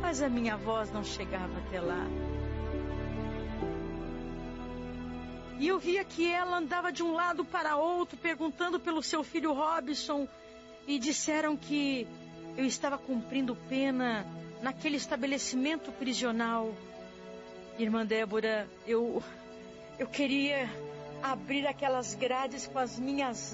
mas a minha voz não chegava até lá. E eu via que ela andava de um lado para outro, perguntando pelo seu filho Robson, e disseram que eu estava cumprindo pena naquele estabelecimento prisional. Irmã Débora, eu queria abrir aquelas grades com as minhas